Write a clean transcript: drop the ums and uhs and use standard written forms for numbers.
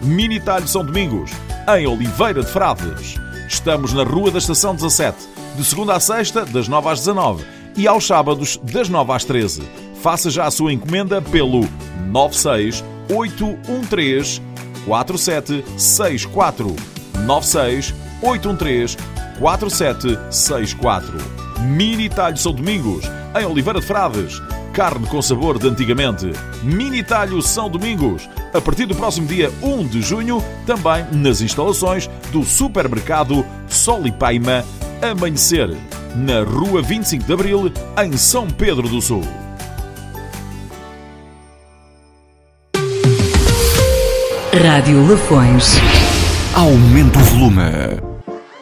Mini Talho São Domingos, em Oliveira de Frades. Estamos na Rua da Estação 17, de segunda à sexta, das 9 às 19 e aos sábados, das 9 às 13. Faça já a sua encomenda pelo 96 813 4764. 96 813 4764. Mini Talho São Domingos, em Oliveira de Frades. Carne com sabor de antigamente. Mini Talho São Domingos. A partir do próximo dia 1 de junho, também nas instalações do supermercado Sol e Paima Amanhecer, na Rua 25 de Abril, em São Pedro do Sul. Rádio Lafões. Aumenta o volume.